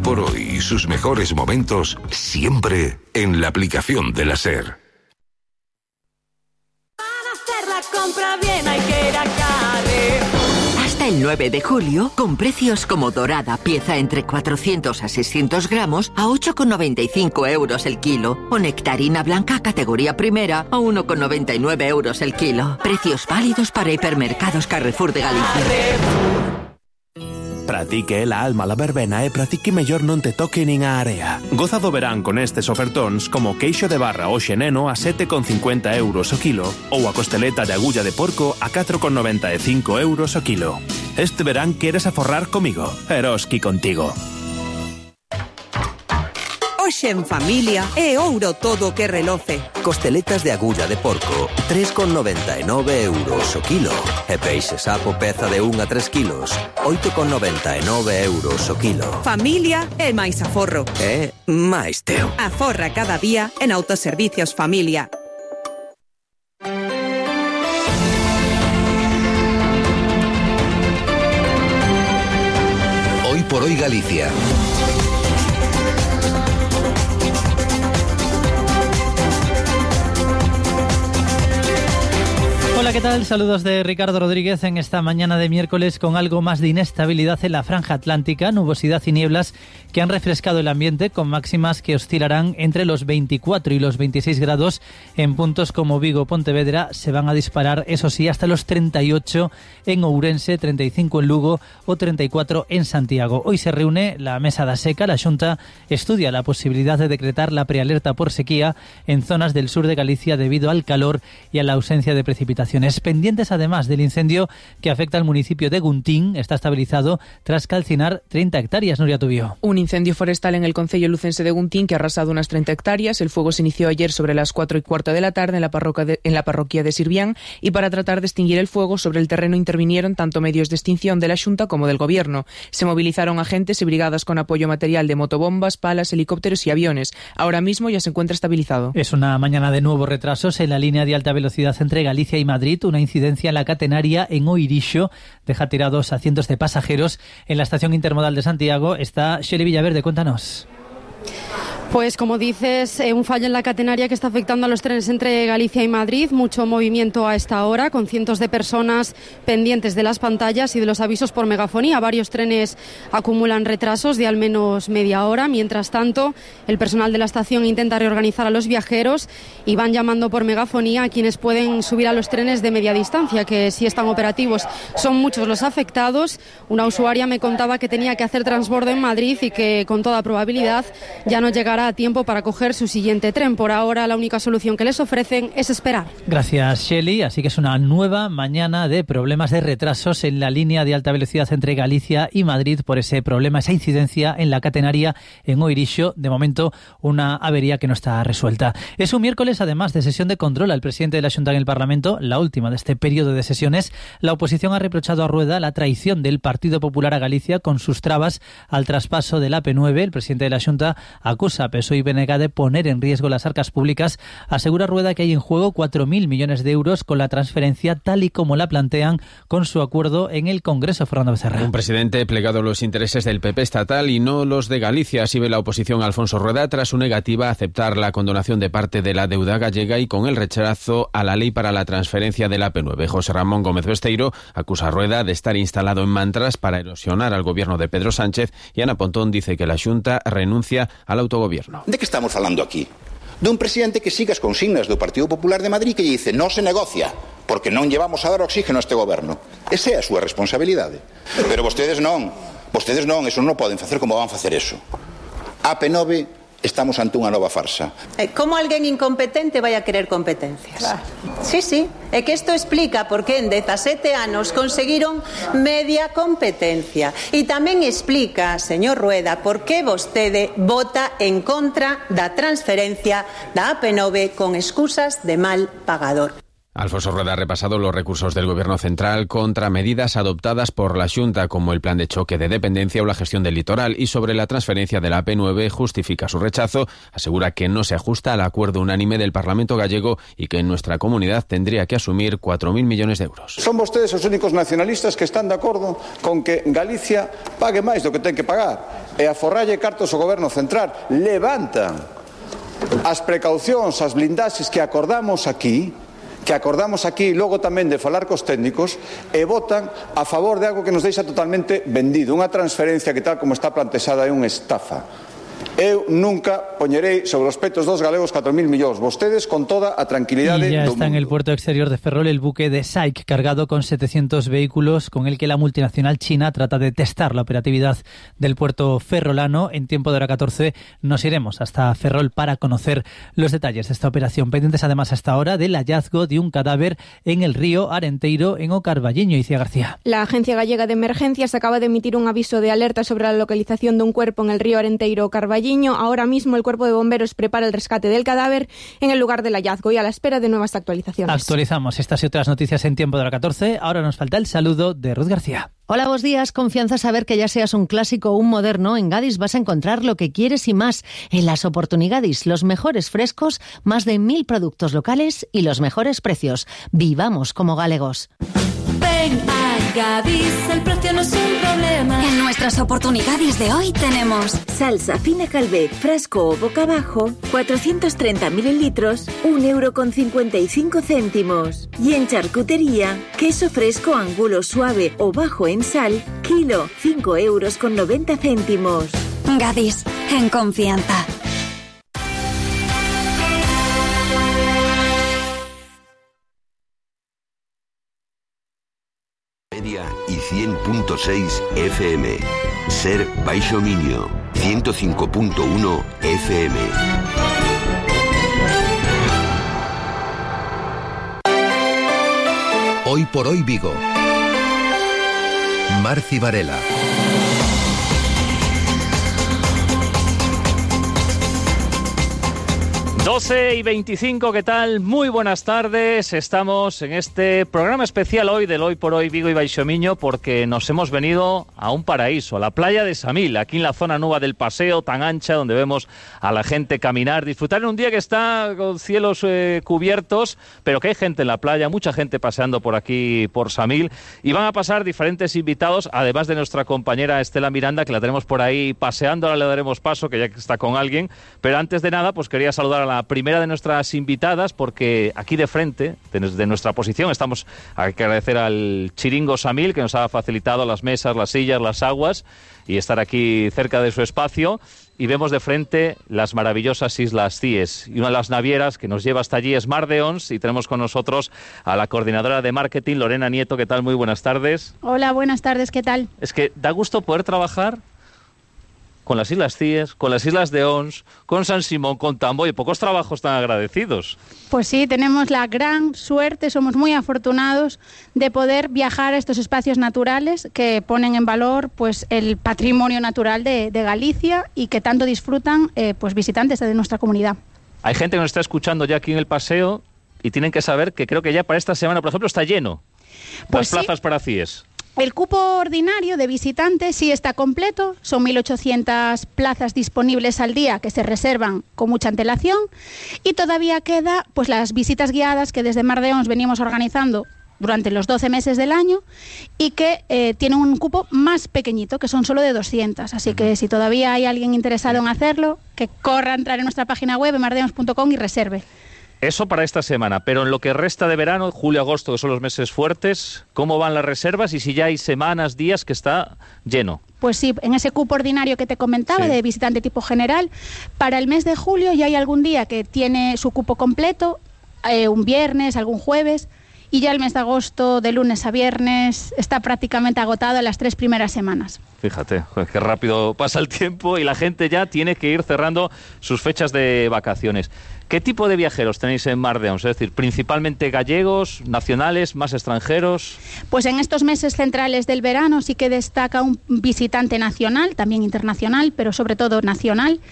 por hoy y sus mejores momentos siempre en la aplicación de la SER. Para hacer la compra bien hay que ir a Carrefour. Hasta el 9 de julio, con precios como dorada, pieza entre 400 a 600 gramos, a 8,95 euros el kilo. O nectarina blanca, categoría primera, a 1,99 euros el kilo. Precios válidos para hipermercados Carrefour de Galicia. Pratique la alma la verbena e pratique mellor non te toque nin a area. Goza do verán con estes ofertóns como queixo de barra o xeneno a 7,50 euros o kilo ou a costeleta de agulla de porco a 4,95 euros o kilo. Este verán queres aforrar comigo, Eroski contigo. Hoxe en familia é ouro todo que reloce. Costeletas de agulla de porco, 3,99 euros o kilo. E peixe sapo peza de 1 a 3 kilos, 8,99 euros o kilo. Familia é máis aforro. É máis teu. Aforra cada día en Autoservicios Familia. Hoy por hoy Galicia. Hola, ¿qué tal? Saludos de Ricardo Rodríguez en esta mañana de miércoles con algo más de inestabilidad en la franja atlántica, nubosidad y nieblas que han refrescado el ambiente con máximas que oscilarán entre los 24 y los 26 grados en puntos como Vigo, Pontevedra. Se van a disparar, eso sí, hasta los 38 en Ourense, 35 en Lugo o 34 en Santiago. Hoy se reúne la Mesa da Seca. La Xunta estudia la posibilidad de decretar la prealerta por sequía en zonas del sur de Galicia debido al calor y a la ausencia de precipitaciones. Pendientes además del incendio que afecta al municipio de Guntín, está estabilizado tras calcinar 30 hectáreas. Nuria Tubío. Un incendio forestal en el concello lucense de Guntín que ha arrasado unas 30 hectáreas. El fuego se inició ayer sobre las 4:15 de la tarde en la parroquia de Sirvián, y para tratar de extinguir el fuego sobre el terreno intervinieron tanto medios de extinción de la Xunta como del Gobierno. Se movilizaron agentes y brigadas con apoyo material de motobombas, palas, helicópteros y aviones. Ahora mismo ya se encuentra estabilizado. Es una mañana de nuevos retrasos en la línea de alta velocidad entre Galicia y Madrid. Una incidencia en la catenaria en Oirixo deja tirados a cientos de pasajeros. En la estación intermodal de Santiago está Shelley Villaverde, cuéntanos. Pues como dices, un fallo en la catenaria que está afectando a los trenes entre Galicia y Madrid. Mucho movimiento a esta hora, con cientos de personas pendientes de las pantallas y de los avisos por megafonía. Varios trenes acumulan retrasos de al menos media hora. Mientras tanto, el personal de la estación intenta reorganizar a los viajeros y van llamando por megafonía a quienes pueden subir a los trenes de media distancia, que sí están operativos. Son muchos los afectados. Una usuaria me contaba que tenía que hacer transbordo en Madrid y que con toda probabilidad ya no llegará a tiempo para coger su siguiente tren. Por ahora la única solución que les ofrecen es esperar. Gracias, Shelley. Así que es una nueva mañana de problemas de retrasos en la línea de alta velocidad entre Galicia y Madrid por ese problema, esa incidencia en la catenaria en Oirixo. De momento una avería que no está resuelta. Es un miércoles además de sesión de control al presidente de la Xunta en el Parlamento, la última de este periodo de sesiones. La oposición ha reprochado a Rueda la traición del Partido Popular a Galicia con sus trabas al traspaso del AP9. El presidente de la Xunta acusa a PSOE y BNG de poner en riesgo las arcas públicas. Asegura Rueda que hay en juego 4.000 millones de euros con la transferencia tal y como la plantean con su acuerdo en el Congreso. Fernando Becerra. Un presidente plegado a los intereses del PP estatal y no los de Galicia. Así ve la oposición Alfonso Rueda tras su negativa a aceptar la condonación de parte de la deuda gallega y con el rechazo a la ley para la transferencia del AP9. José Ramón Gómez Besteiro acusa a Rueda de estar instalado en mantras para erosionar al gobierno de Pedro Sánchez, y Ana Pontón dice que la Xunta renuncia al autogobierno. De que estamos falando aquí? Dun presidente que siga as consignas do Partido Popular de Madrid que lle dice non se negocia, porque non llevamos a dar oxígeno a este goberno. Esa é a súa responsabilidade. Pero vostedes non, eso non poden facer. Como van facer eso? AP9, estamos ante unha nova farsa. Como alguén incompetente vai a querer competencias? Claro. Sí, é que isto explica por que en 17 anos conseguiron media competencia. E tamén explica, señor Rueda, por que vostede vota en contra da transferencia da AP9 con excusas de mal pagador. Alfonso Rueda ha repasado los recursos del Gobierno central contra medidas adoptadas por la Xunta, como el plan de choque de dependencia o la gestión del litoral, y sobre la transferencia de la AP9 justifica su rechazo, asegura que no se ajusta al acuerdo unánime del Parlamento gallego y que en nuestra comunidad tendría que asumir 4.000 millones de euros. Son vostedes os únicos nacionalistas que están de acordo con que Galicia pague máis do que ten que pagar. e a forralle cartos ao Goberno Central. Levantan as precaucións, as blindaxes que acordamos aquí, logo tamén de falar cos técnicos, e votan a favor de algo que nos deixa totalmente vendido, unha transferencia que tal como está plantexada é unha estafa. Eu nunca poñerei sobre os petos dos galegos 4.000 millóns. Vostedes con toda a tranquilidade y ya do está mundo. En el puerto exterior de Ferrol el buque de SAIC cargado con 700 vehículos con el que la multinacional china trata de testar la operatividad del puerto ferrolano. En tiempo de hora 14 nos iremos hasta Ferrol para conocer los detalles de esta operación. Pendientes además hasta ahora del hallazgo de un cadáver en el río Arenteiro en O Carballiño. Icía García. La Agencia Gallega de Emergencias acaba de emitir un aviso de alerta sobre la localización de un cuerpo en el río Arenteiro o Carballiño. Ahora mismo el Cuerpo de Bomberos prepara el rescate del cadáver en el lugar del hallazgo y a la espera de nuevas actualizaciones. Actualizamos estas y otras noticias en tiempo de hora 14. Ahora nos falta el saludo de Ruth García. Hola, buenos días. Confianza saber que ya seas un clásico o un moderno. En Gadis vas a encontrar lo que quieres y más. En las Oportunigadis, los mejores frescos, más de 1.000 productos locales y los mejores precios. Vivamos como galegos. Ven a Gadis, el precio no es un problema. En nuestras Oportunidades de hoy tenemos salsa fina Calvet, frasco o boca abajo, 430 mililitros, 1,55 €. Y en charcutería, queso fresco angulo suave o bajo en sal, kilo, 5,90 €. Gadis, en confianza. Media y 100.6 FM. Ser Baixo Miño, 105.1 FM. Hoy por hoy Vigo. Marci Varela. 12:25, ¿qué tal? Muy buenas tardes. Estamos en este programa especial hoy del Hoy por Hoy Vigo y Baixo Miño porque nos hemos venido a un paraíso, a la playa de Samil, aquí en la zona nueva del paseo tan ancha donde vemos a la gente caminar, disfrutar en un día que está con cielos cubiertos, pero que hay gente en la playa, mucha gente paseando por aquí, por Samil, y van a pasar diferentes invitados, además de nuestra compañera Estela Miranda, que la tenemos por ahí paseando. Ahora le daremos paso, que ya está con alguien, pero antes de nada, pues quería saludar a la primera de nuestras invitadas, porque aquí de frente, desde nuestra posición, hay que agradecer al Chiringo Samil, que nos ha facilitado las mesas, las sillas, las aguas, y estar aquí cerca de su espacio, y vemos de frente las maravillosas Islas Cíes, y una de las navieras que nos lleva hasta allí es Mar de Ons, y tenemos con nosotros a la coordinadora de marketing, Lorena Nieto. ¿Qué tal? Muy buenas tardes. Hola, buenas tardes, ¿qué tal? Es que da gusto poder trabajar con las Islas Cíes, con las Islas de Ons, con San Simón, con Tamboy, pocos trabajos tan agradecidos. Pues sí, tenemos la gran suerte, somos muy afortunados de poder viajar a estos espacios naturales que ponen en valor pues el patrimonio natural de Galicia y que tanto disfrutan pues visitantes de nuestra comunidad. Hay gente que nos está escuchando ya aquí en el paseo y tienen que saber que creo que ya para esta semana, por ejemplo, está lleno pues las plazas para Cíes. El cupo ordinario de visitantes sí está completo, son 1.800 plazas disponibles al día que se reservan con mucha antelación y todavía queda pues las visitas guiadas que desde Mar de Ons venimos organizando durante los 12 meses del año y que tienen un cupo más pequeñito, que son solo de 200. Así que si todavía hay alguien interesado en hacerlo, que corra a entrar en nuestra página web, mardeons.com, y reserve. Eso para esta semana, pero en lo que resta de verano, julio, agosto, que son los meses fuertes, ¿cómo van las reservas y si ya hay semanas, días que está lleno? Pues sí, en ese cupo ordinario que te comentaba, sí, de visitante tipo general, para el mes de julio ya hay algún día que tiene su cupo completo, un viernes, algún jueves, y ya el mes de agosto, de lunes a viernes, está prácticamente agotado en las 3 primeras semanas. Fíjate, qué rápido pasa el tiempo y la gente ya tiene que ir cerrando sus fechas de vacaciones. ¿Qué tipo de viajeros tenéis en Mar de Ons? Es decir, principalmente gallegos, nacionales, más extranjeros. Pues en estos meses centrales del verano sí que destaca un visitante nacional, también internacional, pero sobre todo nacional,